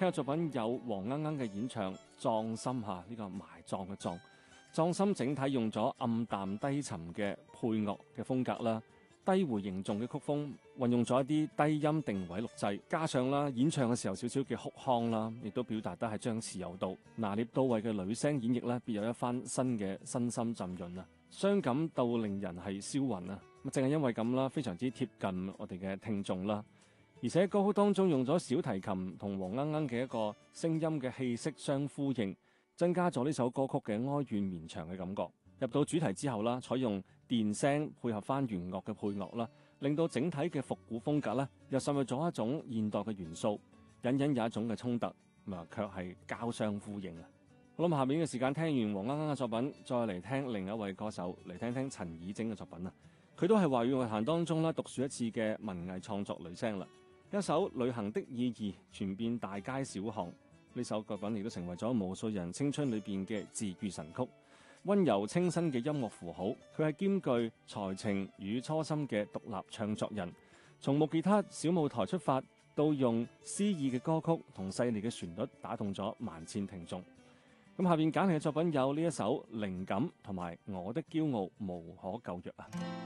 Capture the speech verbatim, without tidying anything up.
聽嘅作品有黃鶯鶯嘅演唱《葬心》嚇，呢、這個埋葬嘅葬。葬心整體用咗暗淡低沉嘅配樂嘅風格啦，低回凝重嘅曲風，運用咗一啲低音定位錄製，加上啦演唱嘅時候少少嘅哭腔啦，亦都表達得係張弛有度，拿捏到位嘅女聲演繹咧，別有一番新嘅身心浸潤啊，傷感到令人係銷魂啊！咁正係因為咁啦，非常之貼近我哋嘅聽眾啦，而且歌曲當中用咗小提琴同黃鶯鶯嘅一個聲音嘅氣息相呼應，增加咗呢首歌曲嘅哀怨綿長嘅感覺。入到主題之後啦，採用電聲配合翻弦樂嘅配樂啦，令到整體嘅復古風格咧，又滲入咗一種現代嘅元素，隱隱有一種嘅衝突，咁啊卻係交相呼應啊！好啦，下面嘅時間聽完黃鶯鶯嘅作品，再嚟聽另一位歌手，嚟聽聽陳綺貞嘅作品啊！佢都係華語樂壇當中啦獨樹一幟嘅文藝創作女聲啦，一首《旅行的意義》傳遍大街小巷，呢首作品亦都成為咗無數人青春裏邊嘅治癒神曲。溫柔清新嘅音樂符號，佢係兼具才情與初心嘅獨立唱作人。從木吉他小舞台出發，到用詩意嘅歌曲同細膩嘅旋律打動咗萬千聽眾。咁下邊揀嚟嘅作品有呢一首《靈感》同埋《我的驕傲無可救藥》啊。